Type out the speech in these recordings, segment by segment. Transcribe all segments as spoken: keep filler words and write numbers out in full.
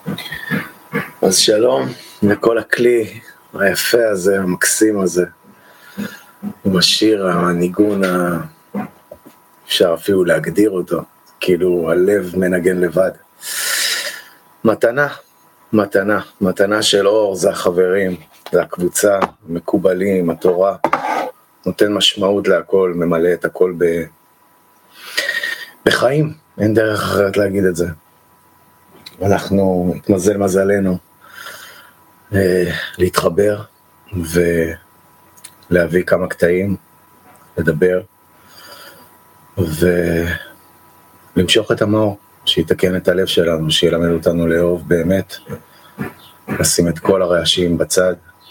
אז שלום לכל הכלי היפה הזה, המקסים הזה, עם השיר, הניגון, ה... אפשר אפילו להגדיר אותו, כאילו הלב מנגן לבד. מתנה, מתנה, מתנה של אור, זה החברים, זה הקבוצה, מקובלים, התורה, נותן משמעות להכל, ממלא את הכל ב... בחיים, אין דרך אחרת להגיד את זה. אנחנו, התמזל מזלנו, להתחבר ולהביא כמה קטעים, לדבר ולמשוך את המאור, שיתקן את הלב שלנו, שילמד אותנו לאהוב באמת, לשים את כל הרעשים בצד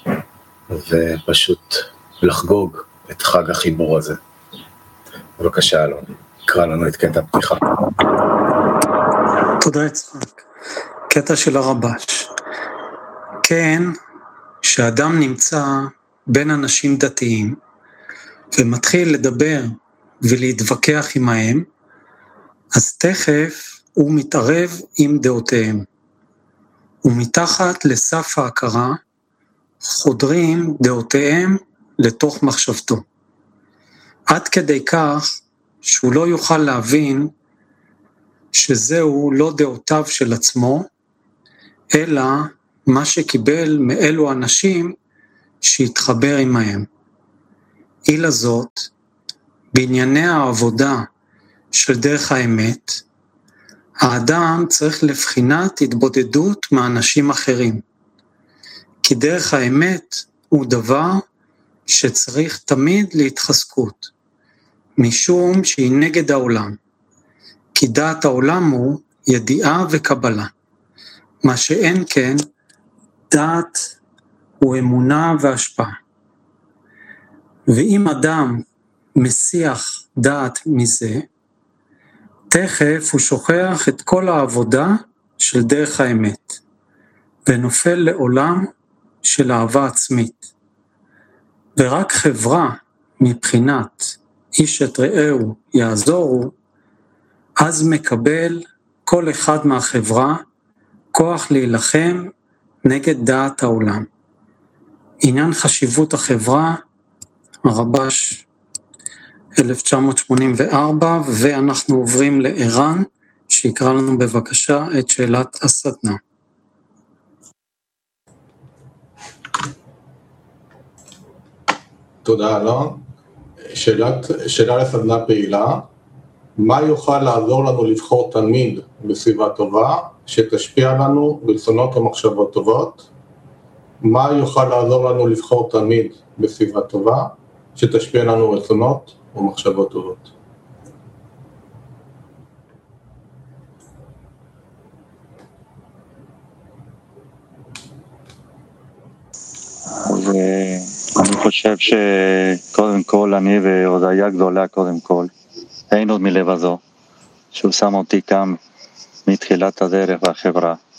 ופשוט לחגוג את חג החיבור הזה. בבקשה אלון, קרא לנו את קטע הפתיחה. תודה יצחק. קטע של הרבש. כן, שאדם נמצא בין אנשים דתיים ומתחיל לדבר ולהתווכח עמהם, אז תכף הוא מתערב עם דעותיהם. ומתחת לסף ההכרה חודרים דעותיהם לתוך מחשבתו. עד כדי כך שהוא לא יוכל להבין שזהו לא דעותיו של עצמו, אלא מה שקיבל מאלו אנשים שהתחבר עמהם. אילה זאת, בענייני העבודה של דרך האמת, האדם צריך לבחינת התבודדות מאנשים אחרים. כי דרך האמת הוא דבר שצריך תמיד להתחזקות, משום שהיא נגד העולם. כי דעת העולם הוא ידיעה וקבלה. מה שאין כן, דעת הוא אמונה והשפעה. ואם אדם מסיח דעת מזה, תכף הוא שוכח את כל העבודה של דרך האמת, ונופל לעולם של אהבה עצמית. ורק חברה מבחינת איש את רעהו יעזורו, אז מקבל כל אחד מהחברה כוח להילחם נגד דעת העולם. עניין חשיבות החברה, הרבש אלף תשע מאות שמונים וארבע, ואנחנו עוברים לערן, שיקרא לנו בבקשה את שאלת הסדנה. תודה אלון. שאלת, שאלה לסדנה פעילה. מה יוכל לעזור לנו לבחור תמיד בסביבה טובה, שתשפיע לנו ברצונות ומחשבות טובות? מה יוכל לעזור לנו לבחור תמיד בסביבה טובה, שתשפיע לנו ברצונות ומחשבות טובות? אז אני חושב שקודם כל אני והודיה גדולה קודם כל, אין עוד מלבדו, שהוא שם אותי כאן מתחילת הדרך והחברה.